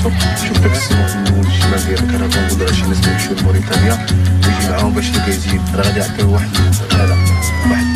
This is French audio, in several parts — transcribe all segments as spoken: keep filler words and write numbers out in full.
الصبح شفت السماء النور الشمال ديال كنعرفوا نقول راه شي ناس كيمشيو لموريتانيا ويجي معاهم باش يجازين راه غادي يعطيو واحد هذا واحد.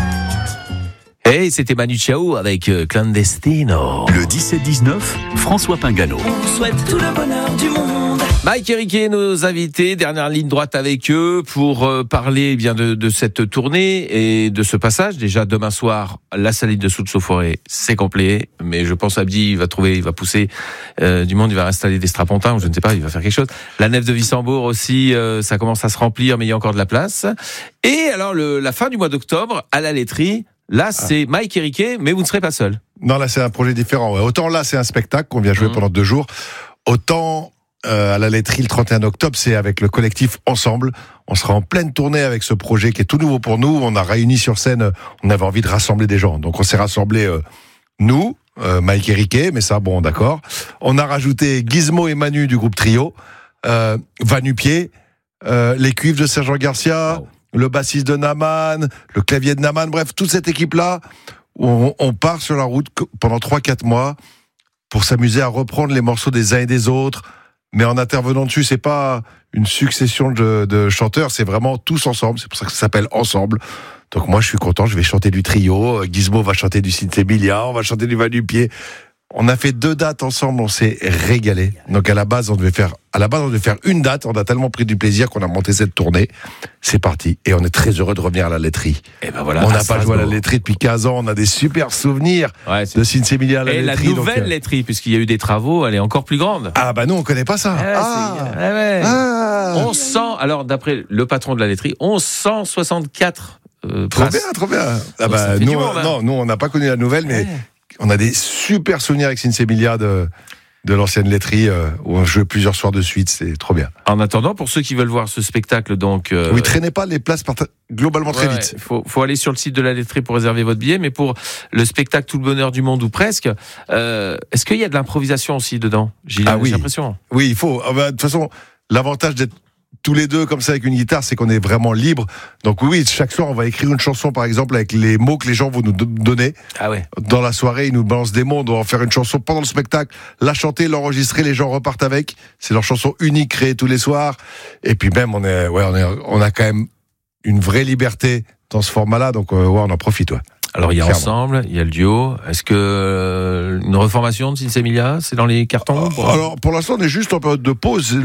Hey, c'était Manu Chao avec Clandestino. Le dix-sept dix-neuf, François Pingano. On vous souhaite tout le bonheur du monde. Mike et Riquet, nos invités, dernière ligne droite avec eux pour euh, parler eh bien de, de cette tournée et de ce passage. Déjà demain soir, la saline de Soultz-au-Forêt, c'est complet, mais je pense Abdi il va trouver, il va pousser euh, du monde, il va installer des strapontins ou je ne sais pas, il va faire quelque chose. La nef de Wissembourg aussi, euh, ça commence à se remplir, mais il y a encore de la place. Et alors le, la fin du mois d'octobre à la laiterie. Là, c'est ah. Mike et Riquet, mais vous ne serez pas seul. Non, là, c'est un projet différent. Ouais. Autant là, c'est un spectacle qu'on vient jouer mmh. pendant deux jours. Autant euh, à la laiterie, le trente et un octobre, c'est avec le collectif Ensemble. On sera en pleine tournée avec ce projet qui est tout nouveau pour nous. On a réuni sur scène, on avait envie de rassembler des gens. Donc, on s'est rassemblés, euh, nous, euh, Mike et Riquet, mais ça, bon, d'accord. On a rajouté Gizmo et Manu du groupe Trio, euh, Vanupier, euh, les cuivres de Sergent Garcia... Wow. Le bassiste de Naman, le clavier de Naman, bref, toute cette équipe-là, on, on part sur la route pendant trois quatre mois pour s'amuser à reprendre les morceaux des uns et des autres, mais en intervenant dessus, c'est pas une succession de, de chanteurs, c'est vraiment tous ensemble, c'est pour ça que ça s'appelle Ensemble. Donc moi, je suis content, je vais chanter du trio, Gizmo va chanter du Sinsemilia, on va chanter du Vanupier. On a fait deux dates ensemble, on s'est régalé. Donc à la base, on devait faire, à la base, on devait faire une date. On a tellement pris du plaisir qu'on a monté cette tournée. C'est parti. Et on est très heureux de revenir à la laiterie. Et ben voilà. On n'a pas joué à la laiterie depuis quinze ans. On a des super souvenirs ouais, de Sinsemilia à la et laiterie. Et la nouvelle donc, euh... laiterie, puisqu'il y a eu des travaux, elle est encore plus grande. Ah bah nous, on connaît pas ça. Ouais, ah. Ouais, ouais. ah. On sent, alors d'après le patron de la laiterie, onze cent soixante-quatre euh, Trop places. bien, trop bien. Ah donc, bah nous, monde, hein. non, nous on n'a pas connu la nouvelle, mais. Ouais. On a des super souvenirs avec Sinsemilia de, de l'ancienne laiterie euh, où on jouait plusieurs soirs de suite, c'est trop bien. En attendant, pour ceux qui veulent voir ce spectacle, donc... Euh, oui, traînez pas, les places partent globalement très ouais, vite. Il faut, faut aller sur le site de la laiterie pour réserver votre billet, mais pour le spectacle Tout le bonheur du monde, ou presque, euh, est-ce qu'il y a de l'improvisation aussi dedans ? J'ai, ah, oui. j'ai l'impression. Oui, il faut. Ah bah, de toute façon, l'avantage d'être tous les deux comme ça avec une guitare, c'est qu'on est vraiment libre. Donc oui, chaque soir, on va écrire une chanson, par exemple, avec les mots que les gens vont nous donner. Ah ouais. Dans la soirée, ils nous balancent des mots, on doit en faire une chanson pendant le spectacle, la chanter, l'enregistrer, les gens repartent avec. C'est leur chanson unique créée tous les soirs. Et puis même, on est, ouais, on est, on a quand même une vraie liberté dans ce format-là, donc euh, ouais, on en profite, ouais. Alors il y a Clairement. Ensemble, il y a le duo. Est-ce que euh, une reformation de Sinsemilia, c'est dans les cartons pour... Alors pour l'instant, on est juste en période de pause.